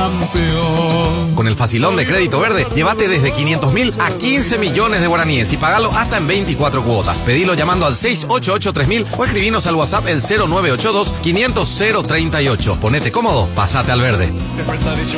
campeón. Con el facilón de Crédito Verde, llévate desde 500.000 a 15 millones de guaraníes y pagalo hasta en 24 cuotas. Pedilo llamando al 688-3000 o escribinos al WhatsApp el 0982-500-038. Ponete cómodo, pasate al verde.